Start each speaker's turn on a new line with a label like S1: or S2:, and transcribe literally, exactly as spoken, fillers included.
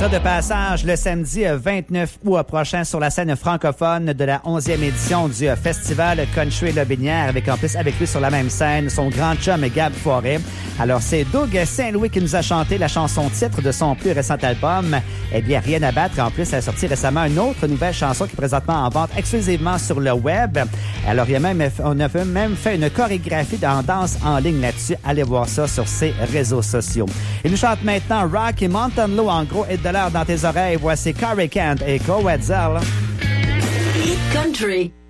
S1: sera de passage le samedi vingt-neuf août prochain sur la scène francophone de la onzième édition du Festival Country Lobinière, avec en plus avec lui sur la même scène son grand chum Gab Forêt. Alors c'est Doug Saint-Louis qui nous a chanté la chanson titre de son plus récent album. Eh bien, rien à battre. En plus, elle a sorti récemment une autre nouvelle chanson qui est présentement en vente exclusivement sur le web. Alors, il y a même, on a même fait une chorégraphie en danse en ligne là-dessus. Allez voir ça sur ses réseaux sociaux. Il nous chante maintenant Rock et Mountain Low, en gros, hit de l'heure dans tes oreilles. Voici Corey Kent et Go Wetzel.
S2: Hit Country.